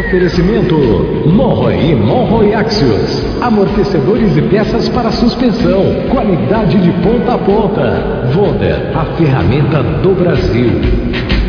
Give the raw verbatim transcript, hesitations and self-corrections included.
Oferecimento Monroe e Monroe Axios. Amortecedores e peças para suspensão. Qualidade de ponta a ponta. Wonder, a ferramenta do Brasil.